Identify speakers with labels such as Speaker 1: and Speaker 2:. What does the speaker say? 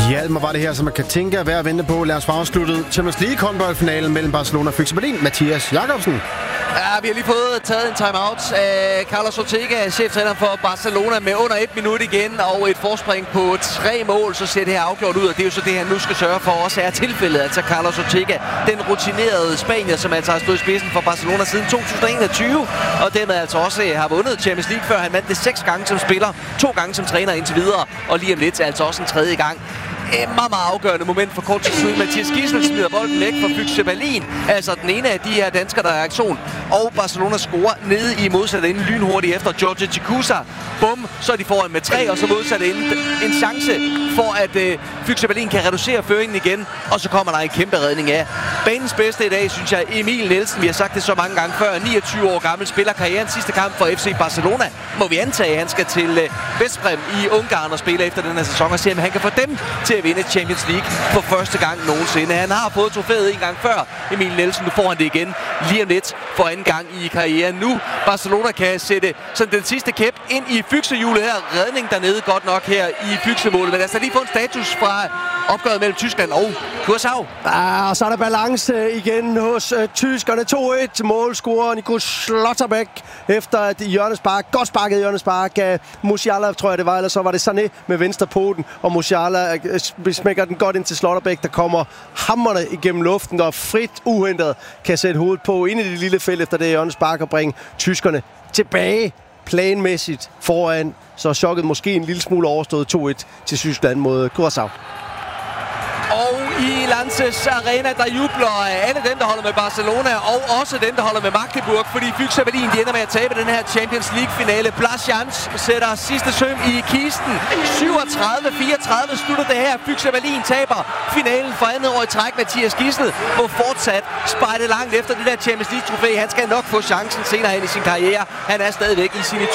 Speaker 1: Hjalmar var det her, som man kan tænke at være at vente på. Lad os få afsluttet Champions League håndboldfinalen mellem Barcelona og FC Berlin. Mathias Jakobsen.
Speaker 2: Ja, vi har lige fået taget en timeout af Carlos Ortega, cheftræner for Barcelona, med under 1 minut igen og et forspring på 3 mål. Så ser det her afgjort ud, og det er jo så det, han nu skal sørge for også er tilfældet. Altså Carlos Ortega, den rutinerede spanier, som altså har stået i spidsen for Barcelona siden 2021, og dermed altså også har vundet Champions League, før han vandt det 6 gange som spiller, 2 gange som træner indtil videre, og lige om lidt altså også en 3. gang. Meget, meget afgørende moment for kort tid siden. Mathias Gisel smider bolden væk fra FC Berlin. Altså den ene af de her danskere, der er i aktion. Og Barcelona scorer nede i modsatte ende lynhurtigt efter George Chicusa. Bum, så er de foran med 3, og så modsatte ende en chance for, at FC Berlin kan reducere føringen igen. Og så kommer der en kæmpe redning af banens bedste i dag, synes jeg, Emil Nielsen. Vi har sagt det så mange gange før. 29 år gammel, spiller karrierens sidste kamp for FC Barcelona. Må vi antage, at han skal til Veszprém i Ungarn og spille efter den her sæson, og se, om han kan få dem til at vinde Champions League for første gang nogensinde. Han har fået trofæet en gang før, Emil Nielsen. Nu får han det igen lige om lidt for anden gang i karrieren. Nu Barcelona kan sætte sådan den sidste kæp ind i fyksehjulet her. Redning dernede godt nok her i fyksemålet. Men altså lige få en status fra opgøret mellem Tyskland og Curaçao.
Speaker 3: Ja, og så er der balance igen hos tyskerne. 2-1 målscorer Nico Schlotterbeck efter et hjørnespark. Godt sparket hjørnespark af Musiala, tror jeg det var. Eller så var det Sané med venstre poten. Og Musiala smækker den godt ind til Schlotterbeck, der kommer hammerne igennem luften og frit uhentet kan sætte hovedet på ind i det lille felt efter det hjørnespark og bringe tyskerne tilbage planmæssigt foran. Så chokket måske en lille smule overstået 2-1 til Tyskland mod Curaçao.
Speaker 2: Og i Lances Arena, der jubler alle dem, der holder med Barcelona, og også dem, der holder med Magdeburg, fordi FC Berlin, de ender med at tabe den her Champions League-finale. Blas Jans sætter sidste søm i kisten. 37-34 slutter det her. FC Berlin taber finalen for andet år i træk. Mathias Gisel må fortsat spejde langt efter det der Champions League-trofæ. Han skal nok få chancen senere hen i sin karriere. Han er stadigvæk i sine